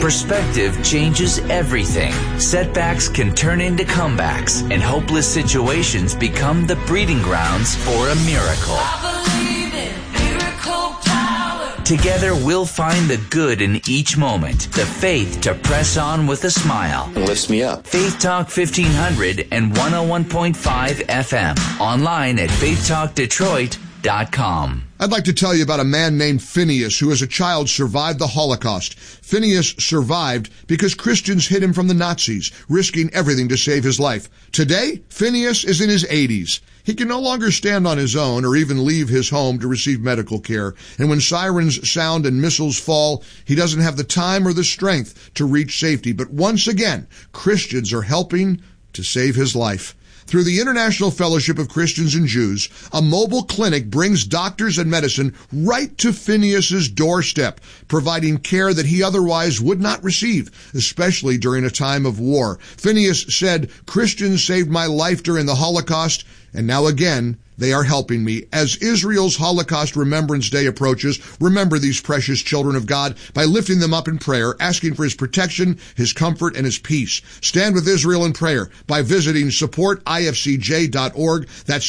Perspective changes everything. Setbacks can turn into comebacks, and hopeless situations become the breeding grounds for a miracle. I believe in miracle power. Together, we'll find the good in each moment, the faith to press on with a smile. It lifts me up. Faith Talk 1500 and 101.5 FM. Online at faithtalkdetroit.com. I'd like to tell you about a man named Phineas who as a child survived the Holocaust. Phineas survived because Christians hid him from the Nazis, risking everything to save his life. Today, Phineas is in his 80s. He can no longer stand on his own or even leave his home to receive medical care. And when sirens sound and missiles fall, he doesn't have the time or the strength to reach safety. But once again, Christians are helping to save his life. Through the International Fellowship of Christians and Jews, a mobile clinic brings doctors and medicine right to Phineas's doorstep, providing care that he otherwise would not receive, especially during a time of war. Phineas said, "Christians saved my life during the Holocaust, and now again, they are helping me." As Israel's Holocaust Remembrance Day approaches, remember these precious children of God by lifting them up in prayer, asking for his protection, his comfort, and his peace. Stand with Israel in prayer by visiting supportifcj.org. That's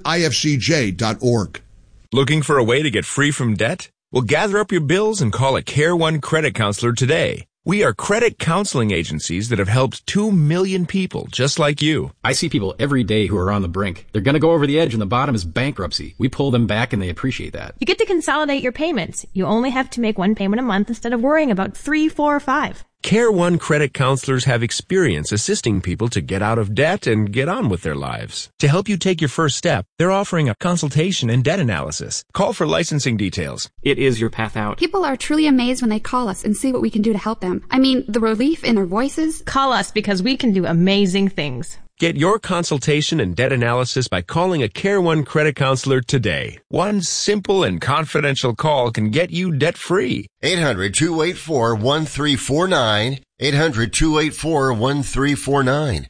supportifcj.org. Looking for a way to get free from debt? Well, gather up your bills and call a Care One credit counselor today. We are credit counseling agencies that have helped 2 million people just like you. I see people every day who are on the brink. They're going to go over the edge and the bottom is bankruptcy. We pull them back and they appreciate that. You get to consolidate your payments. You only have to make one payment a month instead of worrying about 3, 4, or 5. Care One credit counselors have experience assisting people to get out of debt and get on with their lives. To help you take your first step, they're offering a consultation and debt analysis. Call for licensing details. It is your path out. People are truly amazed when they call us and see what we can do to help them. I mean, the relief in their voices. Call us because we can do amazing things. Get your consultation and debt analysis by calling a Care One credit counselor today. One simple and confidential call can get you debt-free. 800-284-1349. 800-284-1349.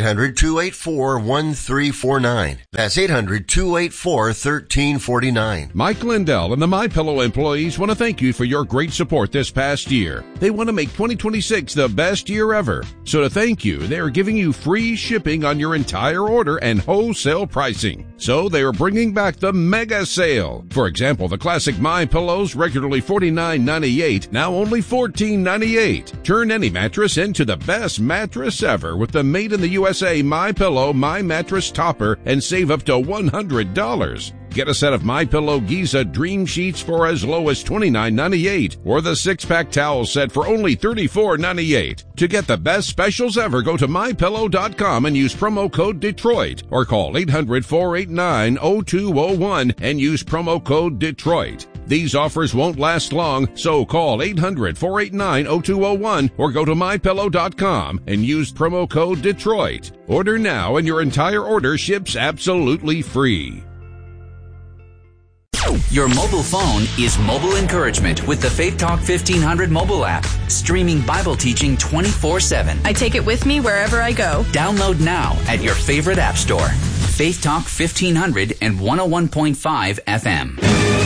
800-284-1349. That's 800-284-1349. Mike Lindell and the MyPillow employees want to thank you for your great support this past year. They want to make 2026 the best year ever. So to thank you, they are giving you free shipping on your entire order and wholesale pricing. So they are bringing back the mega sale. For example, the classic MyPillows, regularly $49.98, now only $14.98. Turn any mattress into the best mattress ever with the made in the USA MyPillow My Mattress Topper and save up to $100. Get a set of MyPillow Giza Dream Sheets for as low as $29.98 or the 6-pack towel set for only $34.98. To get the best specials ever, go to MyPillow.com and use promo code Detroit or call 800-489-0201 and use promo code Detroit. These offers won't last long, so call 800-489-0201 or go to MyPillow.com and use promo code Detroit. Order now and your entire order ships absolutely free. Your mobile phone is mobile encouragement with the Faith Talk 1500 mobile app. Streaming Bible teaching 24/7. I take it with me wherever I go. Download now at your favorite app store. Faith Talk 1500 and 101.5 FM.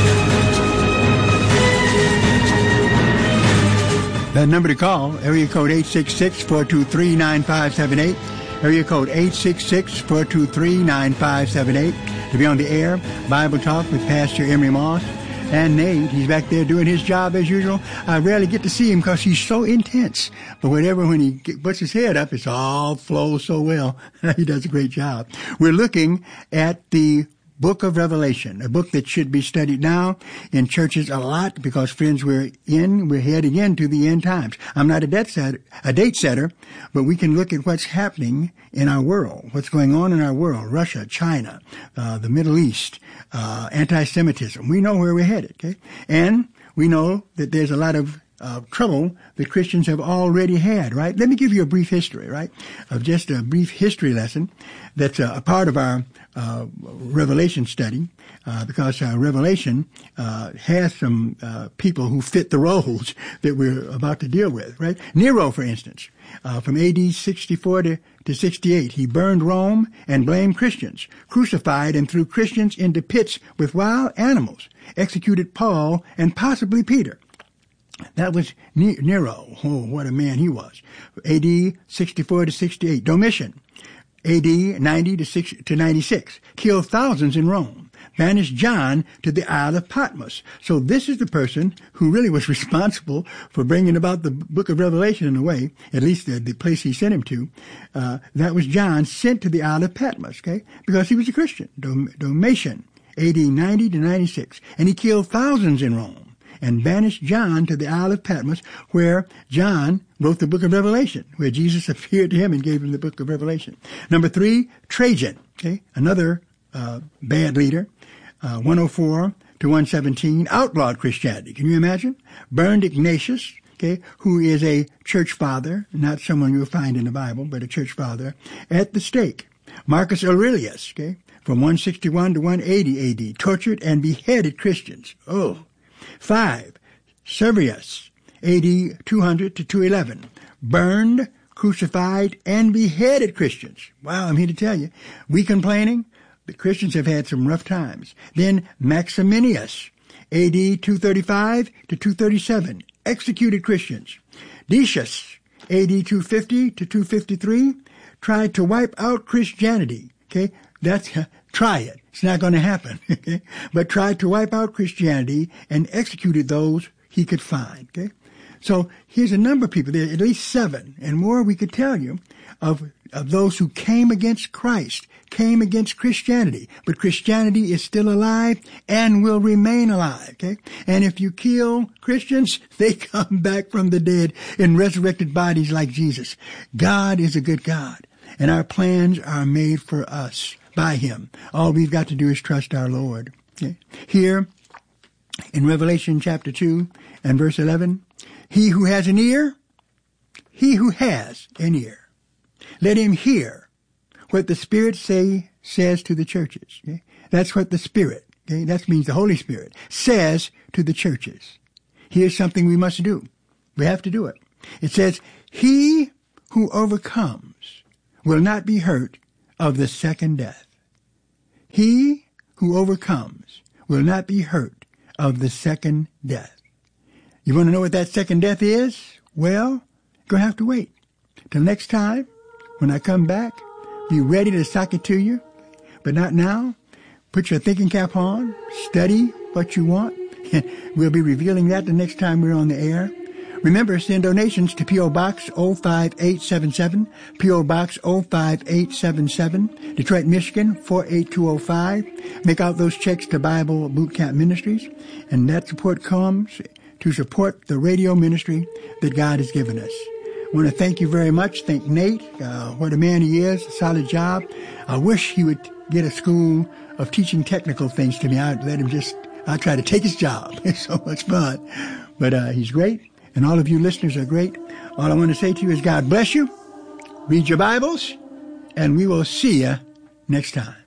That number to call, area code 866-423-9578. Area code 866-423-9578. To be on the air, Bible Talk with Pastor Emery Moss and Nate. He's back there doing his job as usual. I rarely get to see him because he's so intense. But when he puts his head up, it's all flows so well. He does a great job. We're looking at the Book of Revelation, a book that should be studied now in churches a lot because, friends, we're heading into the end times. I'm not a date setter, but we can look at what's happening in our world, what's going on in our world, Russia, China, the Middle East, anti-Semitism. We know where we're headed, okay? And we know that there's a lot of trouble that Christians have already had, right? Let me give you a brief history, right? Of just a brief history lesson that's a part of our Revelation study, because Revelation has some people who fit the roles that we're about to deal with, right? Nero, for instance, from AD 64 to 68, he burned Rome and blamed Christians, crucified and threw Christians into pits with wild animals, executed Paul and possibly Peter. That was Nero. Oh, what a man he was. AD 64 to 68. Domitian. AD 90 to 96. Killed thousands in Rome. Banished John to the Isle of Patmos. So this is the person who really was responsible for bringing about the book of Revelation in a way, at least the place he sent him to. That was John sent to the Isle of Patmos, okay, because he was a Christian. Domitian, AD 90 to 96. And he killed thousands in Rome and banished John to the Isle of Patmos, where John wrote the book of Revelation, where Jesus appeared to him and gave him the book of Revelation. Number 3, Trajan, okay, another bad leader, 104 to 117, outlawed Christianity. Can you imagine? Burned Ignatius, okay, who is a church father, not someone you'll find in the Bible, but a church father, at the stake. Marcus Aurelius, okay, from 161 to 180 AD, tortured and beheaded Christians. Oh. 5, Severus, AD 200 to 211, burned, crucified, and beheaded Christians. Wow, I'm here to tell you, we complaining, the Christians have had some rough times. Then Maximinius, AD 235 to 237, executed Christians. Decius, AD 250 to 253, tried to wipe out Christianity. Okay, that's try it. It's not going to happen. Okay, but tried to wipe out Christianity and executed those he could find. Okay, so here's a number of people. There are at least 7 and more we could tell you of those who came against Christ, came against Christianity. But Christianity is still alive and will remain alive. Okay, and if you kill Christians, they come back from the dead in resurrected bodies like Jesus. God is a good God. And our plans are made for us by him. All we've got to do is trust our Lord. Okay? Here in Revelation chapter 2 and verse 11, he who has an ear, let him hear what the Spirit says to the churches. Okay? That's what the Spirit, okay? That means the Holy Spirit, says to the churches. Here's something we must do. We have to do it. It says, he who overcomes will not be hurt of the second death. He who overcomes will not be hurt of the second death. You want to know what that second death is? Well, you're going to have to wait till next time when I come back. Be ready to sock it to you, but not now. Put your thinking cap on, study what you want, and we'll be revealing that the next time we're on the air. Remember, send donations to P.O. Box 05877, P.O. Box 05877, Detroit, Michigan 48205. Make out those checks to Bible Boot Camp Ministries, and that support comes to support the radio ministry that God has given us. I want to thank you very much. Thank Nate. What a man he is. A solid job. I wish he would get a school of teaching technical things to me. I'd try to take his job. It's so much fun. But he's great. And all of you listeners are great. All I want to say to you is God bless you. Read your Bibles, and we will see you next time.